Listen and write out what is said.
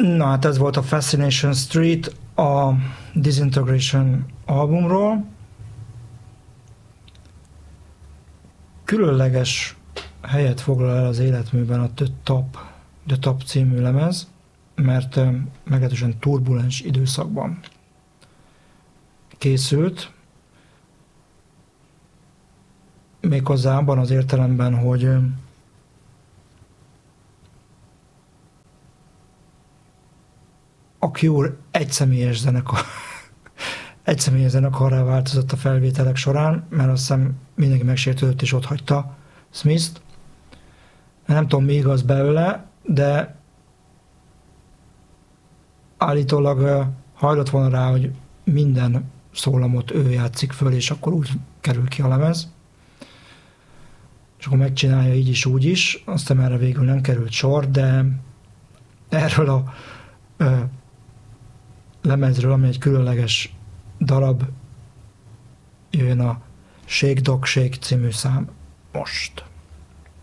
Na hát ez volt a Fascination Street a Disintegration albumról. Különleges helyet foglal el az életműben a The Top című lemez, mert meglehetősen turbulens időszakban készült. Méghozzá abban az értelemben, hogy a Cure egyszemélyes zenekarrá változott a felvételek során, mert azt hiszem mindenki megsértődött és ott hagyta Smith-t. Nem tudom, mi igaz belőle, de állítólag hajlott volna rá, hogy minden szólamot ő játszik föl, és akkor úgy kerül ki a lemez. És akkor megcsinálja így is, úgy is. Aztán erre végül nem került sor, de erről a lemezről, ami egy különleges darab, jön a Shake Dog Shake című szám most.